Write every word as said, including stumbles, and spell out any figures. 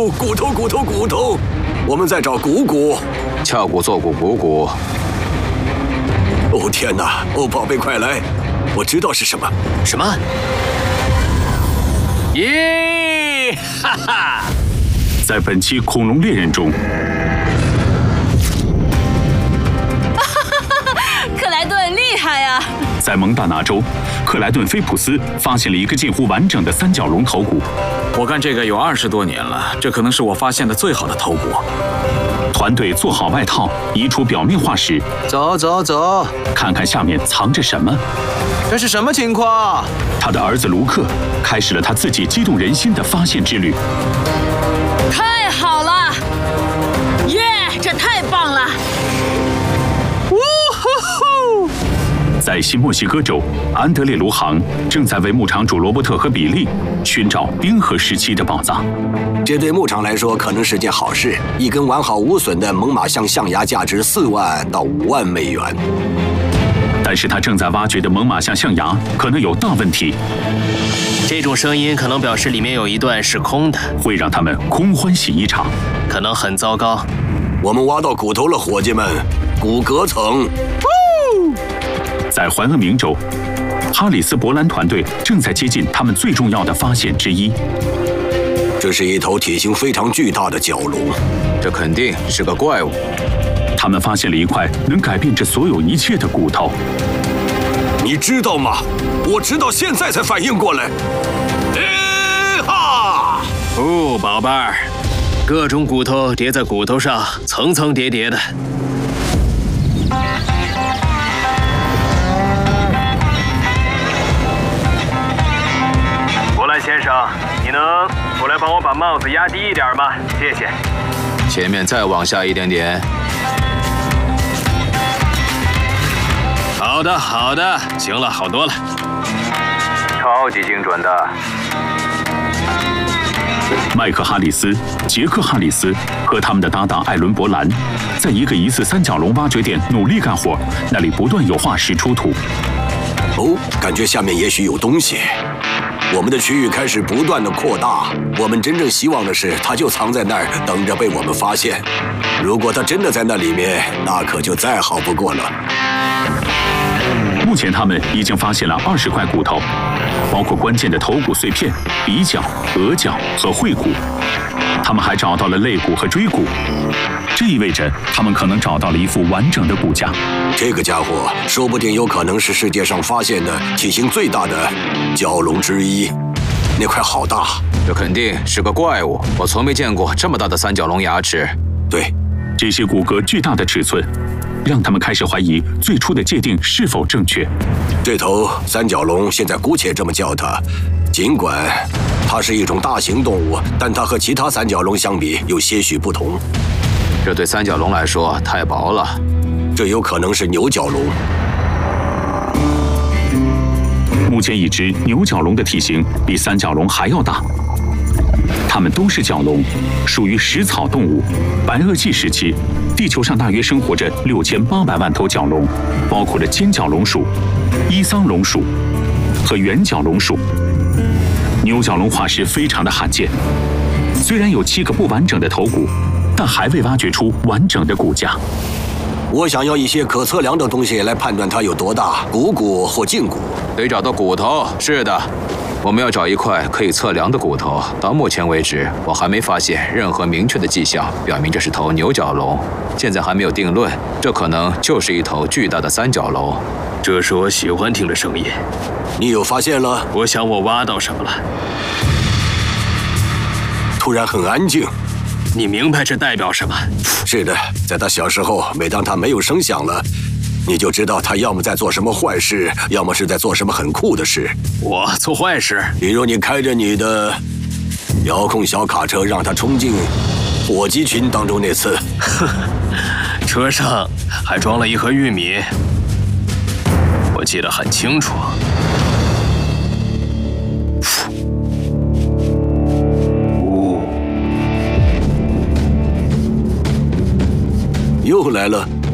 头，骨头，骨头，骨头！我们在找骨骨， 撬骨做骨，骨骨。 哦天哪！哦，宝贝，快来！我知道是什么。 什么？耶！哈哈！ 在本期《恐龙猎人》中， 克莱顿厉害呀！ 在蒙大拿州，克莱顿·菲普斯发现了一个近乎完整的三角龙头骨。 我干这个有二十多年了，这可能是我发现的最好的头骨。 团队做好外套，移除表面化石， 走走走， 看看下面藏着什么。 这是什么情况？ 他的儿子卢克开始了他自己激动人心的发现之旅。 太好了！耶，这太棒了！ 在新墨西哥州，安德烈·卢航正在为牧场主罗伯特和比利寻找冰河时期的宝藏。 这对牧场来说可能是件好事。一根完好无损的猛犸象象牙价值四万到五万美元。 但是他正在挖掘的猛犸象象牙可能有大问题。 这种声音可能表示里面有一段是空的， 会让他们空欢喜一场， 可能很糟糕。 我们挖到骨头了，伙计们，骨骼层。 在怀俄明州，哈里斯伯兰团队正在接近他们最重要的发现之一。 这是一头体型非常巨大的角龙， 这肯定是个怪物。 他们发现了一块能改变这所有一切的骨头。 你知道吗？我直到现在才反应过来。哎哈！ 哦，宝贝儿，各种骨头叠在骨头上，层层叠叠的。伯兰先生，你能过来帮我把帽子压低一点吗？谢谢。 前面再往下一点点。 好的，好的，行了，好多了。 超级精准的。 麦克哈里斯、杰克哈里斯和他们的搭档艾伦伯兰，在一个疑似三角龙挖掘点努力干活，那里不断有化石出土。 哦，感觉下面也许有东西。我们的区域开始不断的扩大，我们真正希望的是，它就藏在那儿，等着被我们发现。如果它真的在那里面，那可就再好不过了。 目前他们已经发现了二十块骨头，包括关键的头骨碎片、鼻角、额角和喙骨。他们还找到了肋骨和椎骨，这意味着他们可能找到了一副完整的骨架。 这个家伙说不定有可能是世界上发现的体型最大的蛟龙之一。那块好大， 这肯定是个怪物。我从没见过这么大的三角龙牙齿。 对， 这些骨骼巨大的尺寸，让他们开始怀疑最初的界定是否正确。 这头三角龙现在姑且这么叫它，尽管它是一种大型动物，但它和其他三角龙相比有些许不同。 这对三角龙来说太薄了。 这有可能是牛角龙。 目前已知牛角龙的体型比三角龙还要大。它们都是角龙，属于食草动物。白垩纪时期，地球上大约生活着六千八百万头角龙，包括了尖角龙属、伊桑龙属和圆角龙属。牛角龙化石非常的罕见，虽然有七个不完整的头骨，但还未挖掘出完整的骨架。 我想要一些可测量的东西来判断它有多大，骨骨或胫骨。 得找到骨头。是的，我们要找一块可以测量的骨头。到目前为止，我还没发现任何明确的迹象表明这是头牛角龙。现在还没有定论，这可能就是一头巨大的三角龙。 这是我喜欢听的声音。 你有发现了？ 我想我挖到什么了。 突然很安静。 你明白这代表什么？ 是的，在他小时候，每当他没有声响了，你就知道他要么在做什么坏事，要么是在做什么很酷的事。 我做坏事？ 比如你开着你的遥控小卡车，让他冲进火鸡群当中那次。 车上还装了一盒玉米，我记得很清楚。 又来了，